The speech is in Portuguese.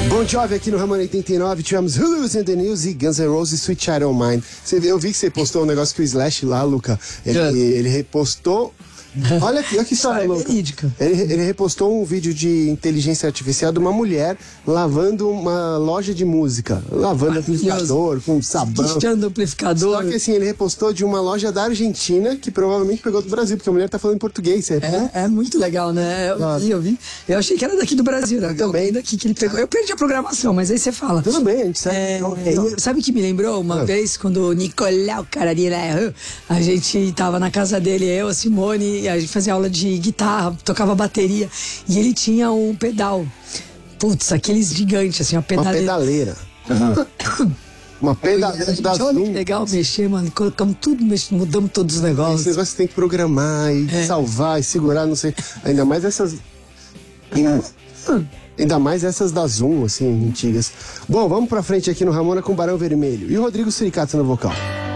Bon Jovi aqui no Ramon 89, tivemos Hulu's in the News e Guns N' Roses Sweet Child O' Mine. Eu vi que você postou um negócio que o Slash lá, Luca, ele repostou. Olha que história louca. Ele repostou um vídeo de inteligência artificial de uma mulher lavando uma loja de música. Lavando amplificador, com sabão. Esquistando amplificador. Só que assim, ele repostou de uma loja da Argentina, que provavelmente pegou do Brasil, porque a mulher tá falando em português. É muito legal, né? Eu vi. Eu achei que era daqui do Brasil, né? Também. Daqui que ele pegou. Eu perdi a programação, mas aí você fala. Tudo bem, a gente sabe. Sabe o que me lembrou? Uma vez, quando o Nicolau Carariera, a gente tava na casa dele, eu, a Simone, a gente fazia aula de guitarra, tocava bateria, e ele tinha um pedal. Putz, aqueles gigantes, assim, uma pedaleira. Uma pedaleira da Zoom. Olha que legal mexer, mano. Colocamos tudo, mudamos todos os negócios. Esse negócio você tem que programar e salvar e segurar, não sei. Ainda mais essas da Zoom, assim, antigas. Bom, vamos pra frente aqui no Ramona com Barão Vermelho. E o Rodrigo Suricato no vocal.